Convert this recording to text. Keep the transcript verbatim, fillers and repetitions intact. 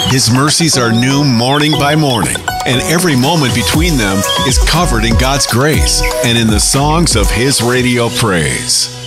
His mercies are new morning by morning, and every moment between them is covered in God's grace and in the songs of His radio praise.